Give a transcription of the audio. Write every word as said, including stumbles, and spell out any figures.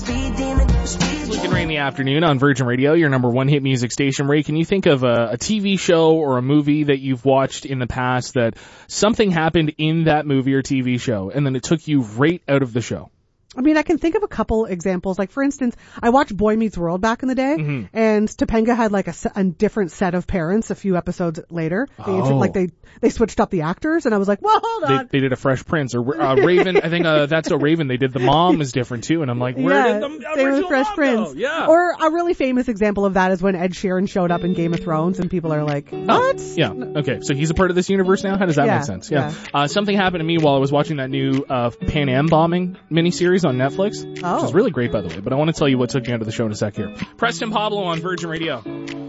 Luke and Ray in the afternoon on Virgin Radio, your number one hit music station. Ray, can you think of a, a T V show or a movie that you've watched in the past that something happened in that movie or T V show and then it took you right out of the show? I mean, I can think of a couple examples. Like, for instance, I watched Boy Meets World back in the day, mm-hmm. and Topanga had like a, a different set of parents a few episodes later. They, oh. Like they they switched up the actors, and I was like, well, hold on. They, they did a Fresh Prince or uh, Raven. I think uh, That's So Raven. They did the mom is different too, and I'm like, where yeah, did the they original were Fresh mom Prince? go? Yeah. Or a really famous example of that is when Ed Sheeran showed up in Game of Thrones, and people are like, what? Oh, yeah. Okay, so he's a part of this universe now. How does that yeah, make sense? Yeah. yeah. Uh, something happened to me while I was watching that new uh, Pan Am bombing miniseries on Netflix. Oh. Which is really great, by the way, but I want to tell you what took me out of the show in a sec here. Preston Pablo on Virgin Radio.